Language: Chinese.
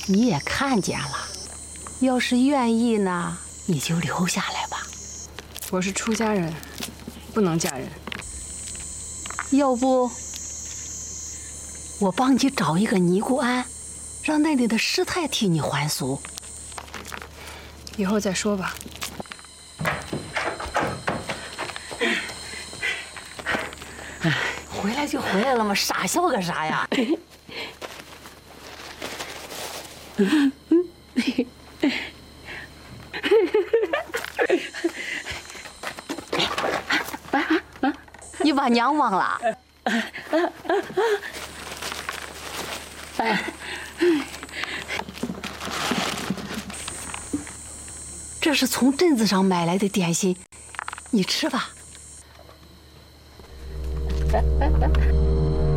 你也看见了，要是愿意呢，你就留下来吧。 我是出家人，不能嫁人。 要不，我帮你找一个尼姑庵，让那里的师太替你还俗。 以后再说吧。 回来就回来了嘛，傻笑个啥呀？你把娘忘了？这是从镇子上买来的点心，你吃吧。